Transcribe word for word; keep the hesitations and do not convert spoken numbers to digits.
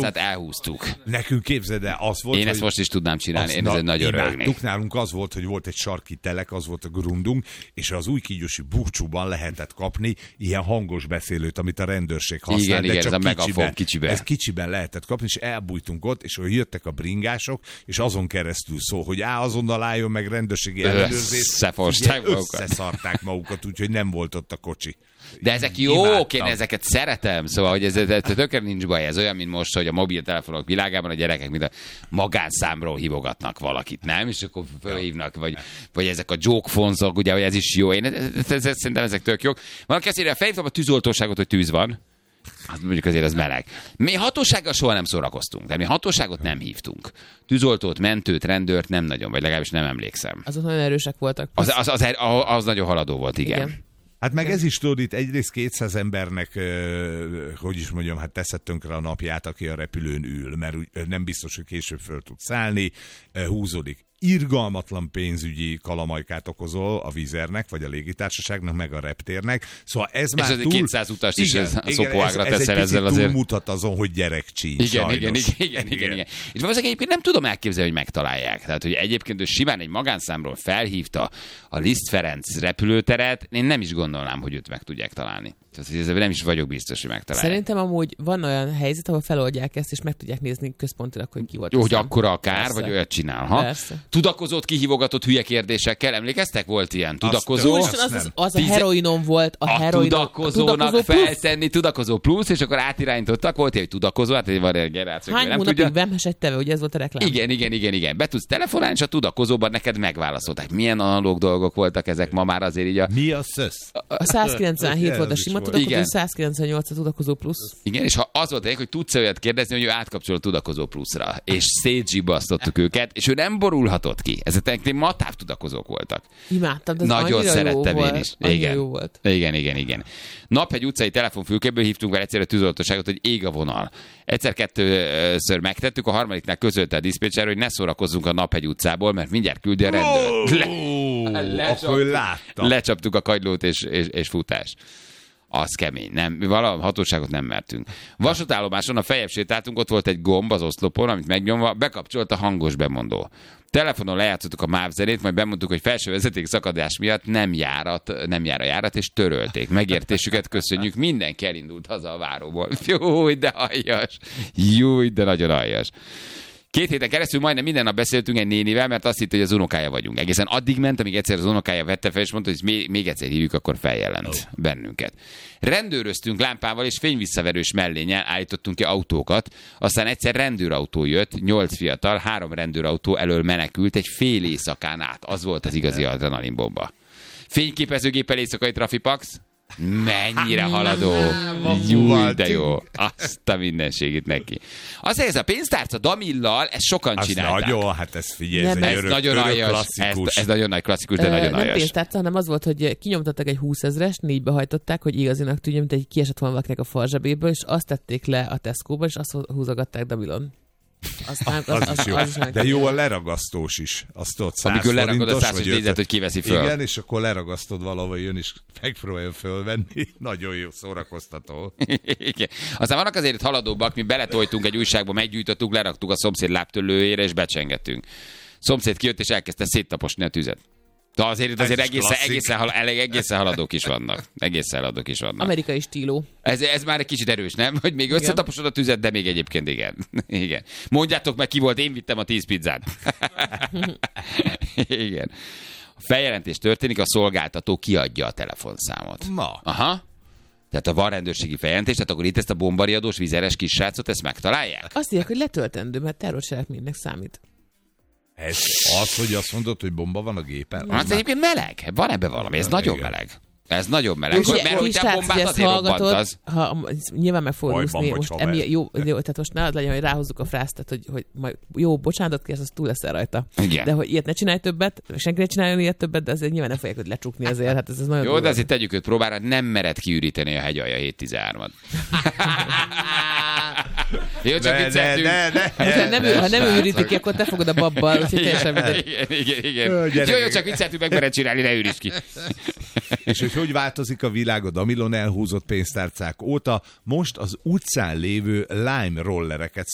pénztárcát elhúztuk. Nekünk képzeld el, az volt, Én hogy ezt most is tudnám csinálni, azt, én na, ezen nagyon röhögnék. Nálunk az volt, hogy volt egy sarki telek, az volt a grundunk, és az újkígyósi búcsúban lehetett kapni ilyen hangos beszélőt, amit a rendőrség használ. Igen, de igen, csak ez a kicsiben, megafon kicsiben. Ez kicsiben lehetett kapni, és elbújtunk ott, és jöttek a bringások, és azon keresztül szó, hogy á, azonnal álljon meg rendőrségi ellenőrzés. Összefosták magukat. Összeszarták magukat, úgyhogy nem volt ott a kocsi. De ezek jók, Imádtam. én ezeket szeretem, szóval, hogy ez, ez tökre nincs baj, ez olyan, mint most, hogy a mobiltelefonok világában a gyerekek mint a magánszámról hívogatnak valakit, nem? És akkor fölhívnak, vagy, vagy ezek a joke-fonzok, ugye, hogy ez is jó. Én ez, ez, ez, szerintem ezek tök jók. Valaki azt írja, felhívtam a tűzoltóságot, hogy tűz van. Hát mondjuk azért az meleg. Mi hatósággal soha nem szórakoztunk, de mi hatóságot nem hívtunk. Tűzoltót, mentőt, rendőrt nem nagyon, vagy legalábbis nem emlékszem. Azok nagyon erősek voltak. Az, az, az, az, az nagyon haladó volt, igen. igen. Hát meg ez is tudod, itt egyrészt kétszáz embernek, hogy is mondjam, hát teszed tönkre a napját, aki a repülőn ül, mert nem biztos, hogy később föl tud szállni, húzódik. Irgalmatlan pénzügyi kalamajkát okozol a Vizernek, vagy a légitársaságnak, meg a reptérnek. Szóval ez és már ez túl... kétszáz utast is igen, ez, a igen, szopóágra ez, teszel ez ezzel egy azért. túlmutat azon, hogy gyerekcsíny, igen, igen, igen, igen, igen, igen. És valószínűleg egyébként nem tudom elképzelni, hogy megtalálják. Tehát, hogy egyébként ő simán egy magánszámról felhívta a Liszt Ferenc repülőteret, én nem is gondolnám, hogy őt meg tudják találni. Tehát, hogy ezzel nem is vagyok biztos, hogy megtalálják. Szerintem amúgy van olyan helyzet, ahol feloldják ezt, és meg tudják nézni központilag, hogy ki volt. Jó, hogy akkora a kár, persze. Vagy olyat csinál. Ha? Tudakozót kihívogatott hülye kérdésekkel, emlékeztek? Volt ilyen tudakozó. Az, az, az, az a heroinon volt. A, a heroinon, tudakozónak a tudakozó feltenni tudakozó plusz, és akkor átirányítottak. Volt egy tudakozó, hát van egy generáció. Hány hónapig vemhesett teve, hogy ez volt a reklám? Igen, igen, igen, igen. Be tudsz telefonálni, és a tudakozóban neked megválaszolták. Milyen analóg dolgok voltak ezek ma már azért így a... Mi a szösz? A százkilencvenhét volt a sima tudakozó, százkilencvennyolc a tudakozó plusz. Igen, és ha az volt egy, hogy tudsz olyat kérdezni, hogy ő átkapcsol a tudakozó pluszra, és szétzsibasztottuk őket, és ő nem borulhatott ki. Ezek matáv tudakozók voltak. Imádtam, de nagyon szerettem jó én is. Volt. Igen. Jó volt. igen, igen, igen. Naphegy utcai telefonfülkéből hívtunk vele egyszerre a tűzoltóságot, hogy ég a vonal. Egyszer-kettőször megtettük, a harmadiknál közölte a diszpécser, hogy ne szórakozzunk a Naphegy utcából, mert mindjárt küldi a rendőrt. Le, lecsaptuk, lecsaptuk a kagylót és, és, és futás. Az kemény, nem, mi valami hatóságot nem mertünk. Vasútállomáson a feljebb sétáltunk, ott volt egy gomb az oszlopon, amit megnyomva bekapcsolt a hangos bemondó. Telefonon lejátszottuk a MÁV zenét, majd bemondtuk, hogy felső vezeték szakadás miatt nem járat, nem jár a járat, és törölték. Megértésüket köszönjük, mindenki elindult haza a váróból. Júj, de aljas! Júj, de nagyon aljas! Két héten keresztül majdnem minden nap beszéltünk egy nénivel, mert azt hitt, hogy az unokája vagyunk. Egészen addig ment, amíg egyszer az unokája vette fel, és mondta, hogy még, még egyszer hívjuk, akkor feljelent oh. bennünket. Rendőröztünk lámpával és fényvisszaverős mellénnyel, állítottunk ki autókat, aztán egyszer rendőrautó jött, nyolc fiatal, három rendőrautó elől menekült egy fél éjszakán át. Az volt az igazi adrenalinbomba. Fényképezőgéppel éjszakai trafipax. Mennyire haladó. Júj, de jó. Azt a mindenségét neki. Azért ez a pénztárca Damillal, ezt sokan az csinálták. Nagyon, hát ez figyelj, ez, ez egy örök, nagyon örök aljas. klasszikus. Ez, ez nagyon nagy klasszikus, de Ö, nagyon nem aljas. pénztárca, hanem az volt, hogy kinyomtattak egy húszezrest, négybe hajtották, hogy igazinak tűnjön, mint egy kiesett volna valakinek a farzsebéből, és azt tették le a Tesco-ba, és azt húzogatták Damillon. Aztán, az, az, az, is jó. Az is de jó a leragasztós is. Azt ott száz amikor lerakod a forintos, százas nézet, hogy kiveszi föl. Igen, és akkor leragasztod valahol, jön és megpróbálja fölvenni. Nagyon jó, szórakoztató. Igen. Aztán vannak azért haladóbbak, mi beletoltunk egy újságba, meggyújtottuk, leraktuk a szomszéd lábtörlőjére, és becsengettünk. Szomszéd kijött, és elkezdte széttaposni a tüzet. De azért, azért egészen, egészen, hal, egészen haladók is vannak. Egészen haladók is vannak. Amerikai stíló. Ez, ez már egy kicsit erős, nem? Hogy még összetaposod a tüzet, de még egyébként igen. igen. Mondjátok meg, ki volt, én vittem a tíz pizzát. igen. A feljelentés történik, a szolgáltató kiadja a telefonszámot. Ma. Aha. Tehát ha van rendőrségi feljelentés, tehát akkor itt ezt a bombariadós vizeres kissrácot, ezt megtalálják? Azt írják, hogy letöltendő, mert terrorcselekménynek számít. Ez az, hogy azt mondod, hogy bomba van a gépen? Hát egyébként meleg. Van ebben valami. Ez nagyon igen. meleg. Ez nagyon meleg. Jó, mert hogy te bombát azért robbant az. Ha, nyilván meg fogod úszni. Most emi, jó, jó, tehát most ne az legyen, hogy ráhozzuk a frászt, tehát, hogy, hogy majd jó, bocsánatot kérsz, az túl leszel rajta. Igen. De hogy ilyet ne csinálj többet, senki ne csináljon ilyet többet, de azért nyilván nem fogják őt lecsukni azért. Hát ez, ez nagyon jó, durva. de azért tegyük őt próbára, nem mered kiüríteni a hegyalja hét tizenhármat. Jó, csak vicceltünk. Ha nem, ha nem őrítik ki, akkor te fogod a babbal, úgyhogy teljesen mindegy. Igen, igen, igen. Jó, jó, csak vicceltünk, meg mered csinálni, ne őríts ki. És hogy hogy változik a világ a Damillon elhúzott pénztárcák óta, most az utcán lévő lime rollereket